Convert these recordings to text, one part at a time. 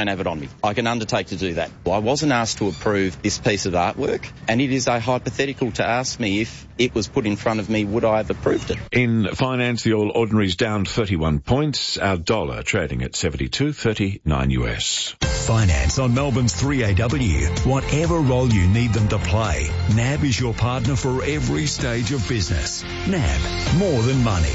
don't have it on me. I can undertake to do that. Well, I wasn't asked to approve this piece of artwork, and it is a hypothetical to ask me if it was put in front of me, would I have approved it? In finance, the All Ordinary's down 31 points. Our dollar trading at 72.39 US. Finance on Melbourne's 3AW. Whatever role you need them to play, NAB is your partner for every stage of business. NAB, more than money.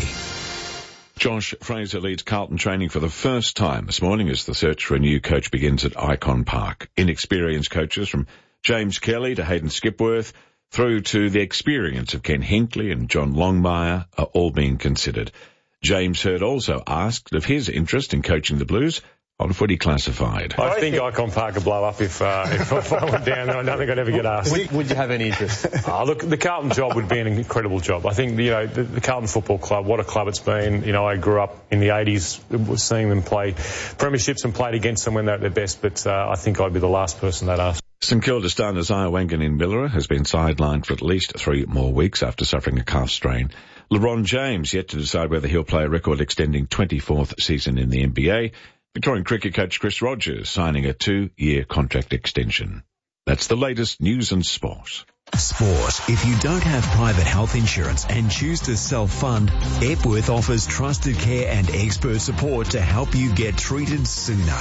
Josh Fraser leads Carlton training for the first time this morning as the search for a new coach begins at Icon Park. Inexperienced coaches from James Kelly to Hayden Skipworth through to the experience of Ken Hinkley and John Longmire are all being considered. James Hird also asked of his interest in coaching the Blues on Footy Classified. I think Icon Park would blow up if I went down there. I don't think I'd ever get asked. Would you have any interest? Look, the Carlton job would be an incredible job. I think, the Carlton Football Club, what a club it's been. I grew up in the 80s seeing them play premierships and played against them when they're at their best, but I think I'd be the last person they'd ask. St Kilda star Isaiah Wangan-Miller has been sidelined for at least 3 more weeks after suffering a calf strain. LeBron James yet to decide whether he'll play a record-extending 24th season in the NBA. Victorian cricket coach Chris Rogers signing a 2-year contract extension. That's the latest news and sport. Sport. If you don't have private health insurance and choose to self-fund, Epworth offers trusted care and expert support to help you get treated sooner.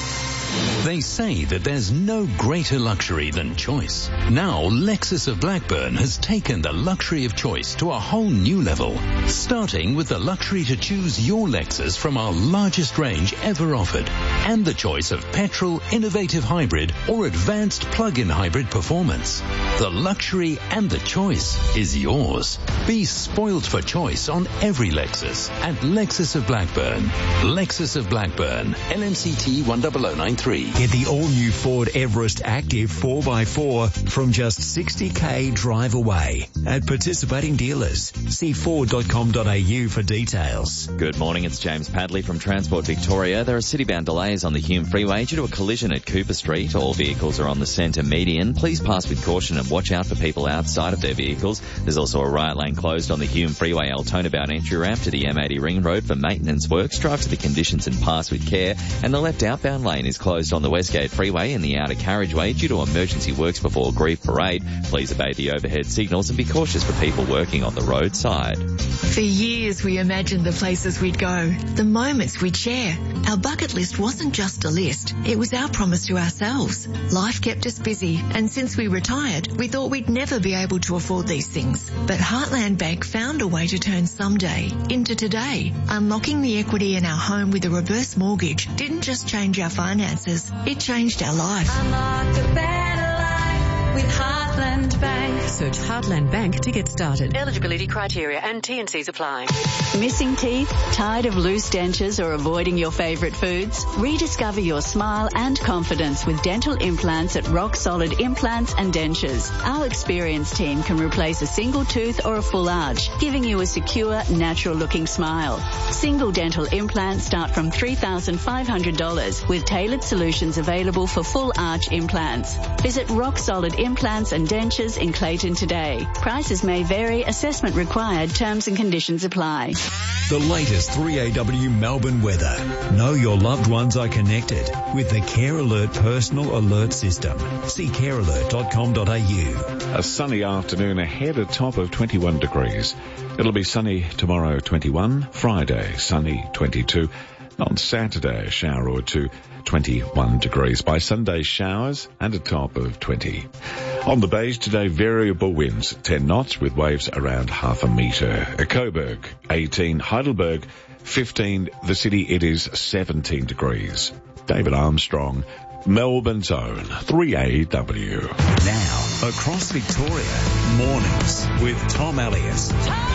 They say that there's no greater luxury than choice. Now, Lexus of Blackburn has taken the luxury of choice to a whole new level, starting with the luxury to choose your Lexus from our largest range ever offered, and the choice of petrol, innovative hybrid, or advanced plug-in hybrid performance. The luxury and the choice is yours. Be spoiled for choice on every Lexus at Lexus of Blackburn. Lexus of Blackburn, LMCT 10093. Get the all-new Ford Everest Active 4x4 from just $60,000 drive away at participating dealers. See Ford.com.au for details. Good morning, it's James Padley from Transport Victoria. There are city-bound delays on the Hume Freeway due to a collision at Cooper Street. All vehicles are on the centre median. Please pass with caution and watch out for people outside of their vehicles. There's also a right lane closed on the Hume Freeway Altona-bound entry ramp to the M80 Ring Road for maintenance works. Drive to the conditions and pass with care. And the left outbound lane is closed on the Westgate Freeway in the outer carriageway due to emergency works before Grieve Parade. Please obey the overhead signals and be cautious for people working on the roadside. For years we imagined the places we'd go, the moments we'd share. Our bucket list wasn't just a list, it was our promise to ourselves. Life kept us busy, and since we retired, we thought we'd never be able to afford these things. But Heartland Bank found a way to turn someday into today. Unlocking the equity in our home with a reverse mortgage didn't just change our finances, it changed our life. Unlock a better life with Heartland Bank. Search Heartland Bank to get started. Eligibility criteria and T&Cs apply. Missing teeth? Tired of loose dentures or avoiding your favourite foods? Rediscover your smile and confidence with dental implants at Rock Solid Implants and Dentures. Our experienced team can replace a single tooth or a full arch, giving you a secure, natural-looking smile. Single dental implants start from $3,500 with tailored solutions available for full arch implants. Visit Rock Solid Implants and Dentures in Clayton today. Prices may vary, assessment required, terms and conditions apply. The latest 3AW Melbourne weather. Know your loved ones are connected with the Care Alert Personal Alert System. See carealert.com.au. A sunny afternoon ahead, a top of 21 degrees. It'll be sunny tomorrow, 21. Friday, sunny, 22. On Saturday, a shower or two, 21 degrees. By Sunday, showers and a top of 20. On the bays today, variable winds, 10 knots with waves around half a metre. Coburg, 18. Heidelberg, 15. The city, it is 17 degrees. David Armstrong, Melbourne's own 3AW. Now, across Victoria, mornings with Tom Elliott.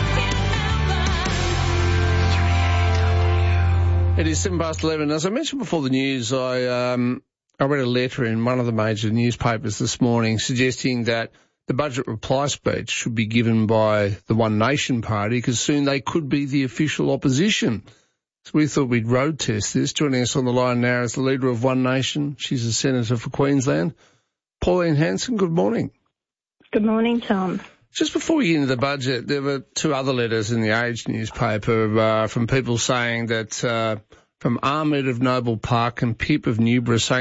It is 11:07. As I mentioned before the news, I read a letter in one of the major newspapers this morning suggesting that the budget reply speech should be given by the One Nation Party because soon they could be the official opposition. So we thought we'd road test this. Joining us on the line now is the leader of One Nation. She's a senator for Queensland. Pauline Hanson, good morning. Good morning, Tom. Just before we get into the budget, there were 2 other letters in the Age newspaper from people saying that from Ahmed of Noble Park and Pip of Newborough saying